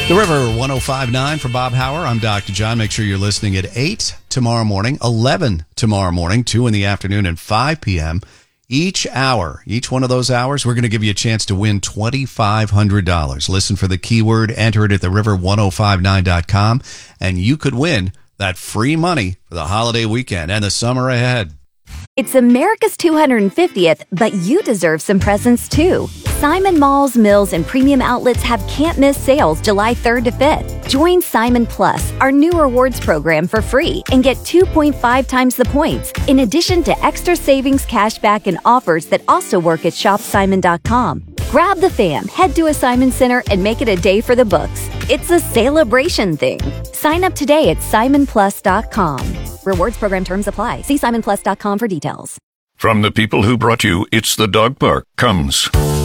The River 105.9 for Bob Hauer. I'm Dr. John. Make sure you're listening at 8 tomorrow morning, 11 tomorrow morning, 2 in the afternoon, and 5 p.m. Each hour, each one of those hours, we're going to give you a chance to win $2,500. Listen for the keyword, enter it at theriver1059.com, and you could win that free money for the holiday weekend and the summer ahead. It's America's 250th, but you deserve some presents too. Simon Malls, Mills, and Premium Outlets have can't-miss sales July 3rd to 5th. Join Simon Plus, our new rewards program, for free and get 2.5 times the points, in addition to extra savings, cashback, and offers that also work at shopsimon.com. Grab the fam, head to a Simon Center, and make it a day for the books. It's a celebration thing. Sign up today at simonplus.com. Rewards program terms apply. See simonplus.com for details. From the people who brought you It's the Dog Park comes